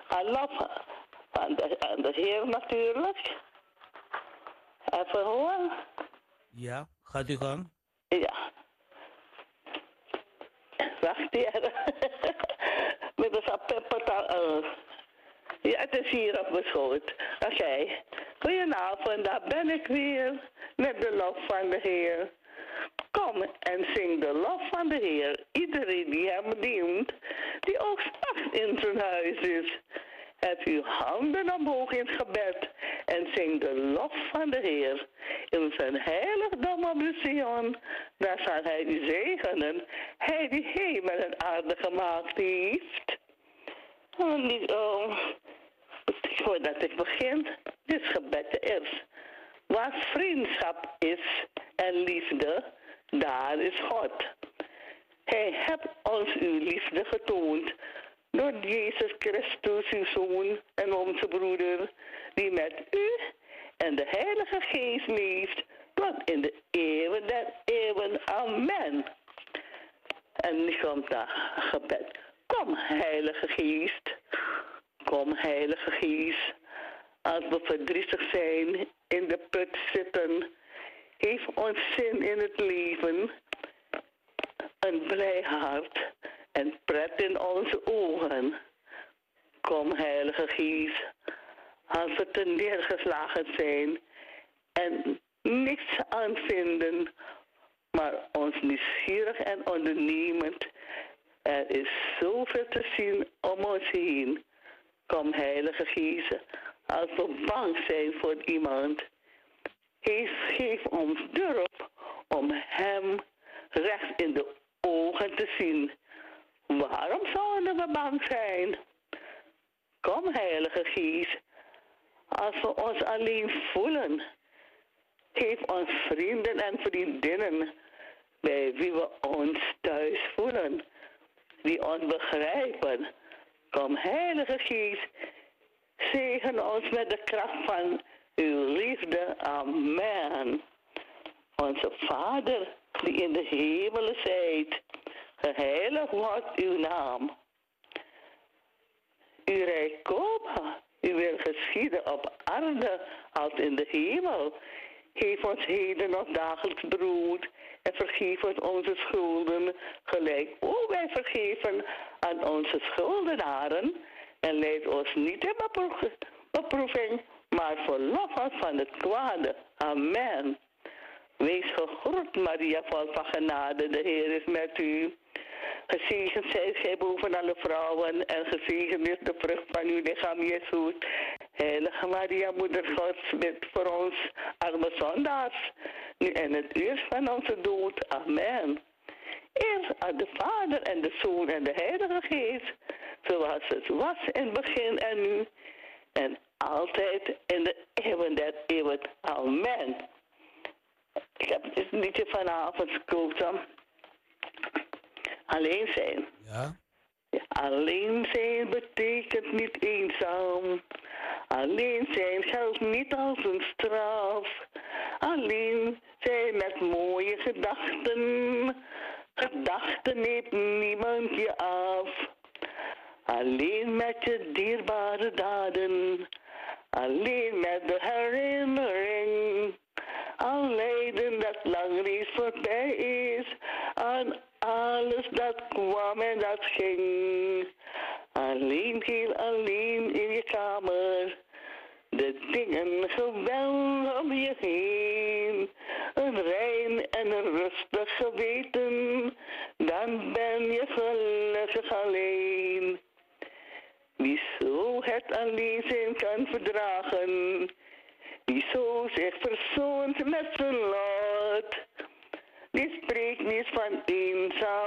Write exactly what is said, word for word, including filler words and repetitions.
Aan lof aan de, aan de Heer natuurlijk. Even horen. Ja, gaat u gang. Ja. Wacht hier. Met een sapeppertaal. Uh. Ja, het is hier op mijn schoot. Oké. Okay. Goedenavond, daar ben ik weer. Met de lof van de Heer. Kom en zing de lof van de Heer. Iedereen die hem dient, die ook straks in zijn huis is. Heb uw handen omhoog in gebed en zing de lof van de Heer. In zijn heiligdom op de Sion, daar zal hij u zegenen. Hij die hemel en aarde gemaakt heeft. En niet, oh, voordat ik begin, dit gebed eerst. Waar vriendschap is en liefde, daar is God. Hij heeft ons uw liefde getoond door Jezus Christus, uw Zoon en onze broeder, die met u en de Heilige Geest leeft, tot in de eeuwen der eeuwen. Amen. En nu komt dat gebed. Kom, Heilige Geest. Kom, Heilige Geest. Als we verdrietig zijn, in de put zitten, heeft ons zin in het leven, een blij hart en pret in onze ogen. Kom, Heilige Geest, als we te neergeslagen zijn en niks aan vinden, maar ons nieuwsgierig en ondernemend. Er is zoveel te zien om ons heen. Kom, Heilige Geest, als we bang zijn voor iemand, geef, geef ons durf om hem recht in de ogen te zien. Waarom zouden we bang zijn? Kom, Heilige Geest, als we ons alleen voelen, geef ons vrienden en vriendinnen bij wie we ons thuis voelen, die ons begrijpen. Kom, Heilige Geest, zegen ons met de kracht van uw liefde. Amen. Onze Vader, die in de hemelen zijt, geheiligd wordt uw naam. Uw rijk komen, uw wil geschieden op aarde als in de hemel. Geef ons heden ons dagelijks brood en vergeef ons onze schulden, gelijk ook wij vergeven aan onze schuldenaren. En leid ons niet in beproeving, maar verlof ons van het kwade. Amen. Wees gegroet, Maria, vol van genade, de Heer is met u. Gezegend zijt gij boven alle vrouwen en gezegend is de vrucht van uw lichaam, Jezus. Heilige Maria, Moeder Gods, bid voor ons arme zondaars, nu en het uur van onze dood. Amen. Eer aan de Vader en de Zoon en de Heilige Geest, zoals het was in het begin en nu, en altijd in de eeuwen der eeuwen. Amen. Ik heb het liedje vanavond gekozen. Alleen zijn. Ja? Ja, alleen zijn betekent niet eenzaam. Alleen zijn geldt niet als een straf. Alleen zijn met mooie gedachten. Gedachten neemt niemand je af. Alleen met je dierbare daden. Alleen met de herinnering. Aan lijden dat lang reeds voorbij is. Aan alles dat kwam en dat ging. Alleen, heel alleen in je kamer. De dingen geweldig om je heen. Een rein en een rustig geweten. Dan ben je gelukkig alleen. Wie zo het alleen zijn kan verdragen. Die zo zich verzoent met zijn lot. Die spreekt niet van eenzaam.